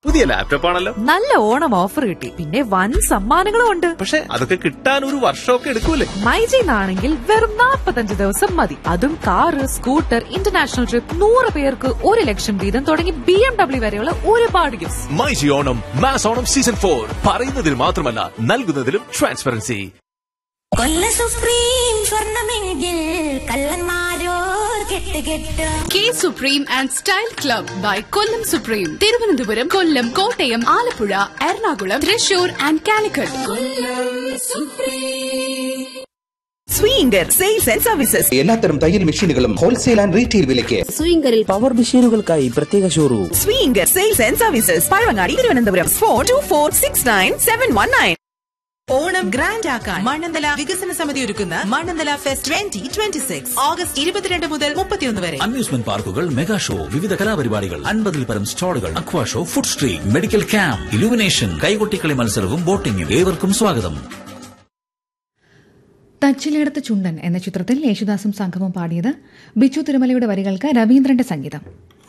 പുതിയ ലാപ്ടോപ്പ് ആണല്ലോ. നല്ല ഓണം ഓഫർ കിട്ടി, പിന്നെ വൻ സമ്മാനങ്ങളും ഉണ്ട്. പക്ഷെ അതൊക്കെ കിട്ടാൻ ഒരു വർഷമൊക്കെ എടുക്കൂലേ? മൈജിന്നാണെങ്കിൽ വെറും 45 ദിവസം മതി. അതും കാറ്, സ്കൂട്ടർ, ഇന്റർനാഷണൽ ട്രിപ്പ്, 100 പേർക്ക് 1 ലക്ഷം വീതം തുടങ്ങി BMW വരെയുള്ള ഒരുപാട് gifts. MyG Onam mass Onam season 4 പറയുന്നതിൽ മാത്രമല്ല നൽകുന്നതിലും ട്രാൻസ്പെറൻസി. കൊല്ല supreme സ്വർണമെങ്കിൽ കള്ളന്മാരോർ കെട്ടുകെട്ട്. K supreme and style club by Kollam supreme. Thiruvananthapuram, Kollam, Kottayam, Alappuzha, Ernakulam, Thrissur and Calicut. Swinger sales and services. എല്ലാത്തരം തയ്യൽ മെഷീനുകളും ഹോൾസെയിൽ ആൻഡ് റീറ്റെയിൽ വിലയ്ക്ക്. സ്വിംഗറിൽ പവർ മെഷീനുകൾക്കായി പ്രത്യേക showroom. Swinger sales and services, Pazhavangadi, Thiruvananthapuram. 42469719. Onam grand ആക്കാൻ മണ്ണന്തല വികസന സമിതി ഒരുക്കുന്ന മണ്ണന്തല ഫെസ്റ്റ് 2026 ഓഗസ്റ്റ് 22 മുതൽ 31 വരെ. അമ്യൂസ്മെന്റ് പാർക്കുകൾ, മെഗാ ഷോ, വിവിധ കലാപരിപാടികൾ, 50-ൽ പരം സ്റ്റാളുകൾ, അക്വാ show, food street, medical camp, illumination, കൈകൊട്ടിക്കളി മത്സരവും ബോട്ടിംഗും. ഏവർക്കും സ്വാഗതം. തച്ചിലെടുത്ത ചുണ്ടൻ എന്ന ചിത്രത്തിൽ യേശുദാസും സംഘവും പാടിയത്. ബിച്ചു തിരുമലയുടെ വരികൾക്ക് രവീന്ദ്രന്റെ സംഗീതം.